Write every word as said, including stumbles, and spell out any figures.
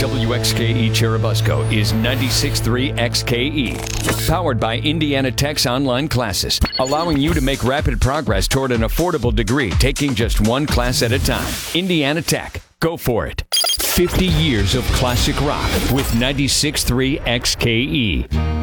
W X K E Churubusco is ninety-six point three X K E. Powered by Indiana Tech's online classes, allowing you to make rapid progress toward an affordable degree, taking just one class at a time. Indiana Tech. Go for it. fifty years of classic rock with ninety-six point three X K E.